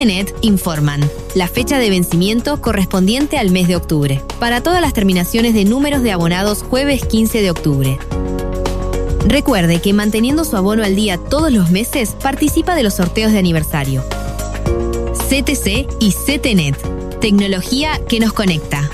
CTNet informan la fecha de vencimiento correspondiente al mes de octubre. Para todas las terminaciones de números de abonados jueves 15 de octubre. Recuerde que manteniendo su abono al día todos los meses, participa de los sorteos de aniversario. CTC y CTNet. Tecnología que nos conecta.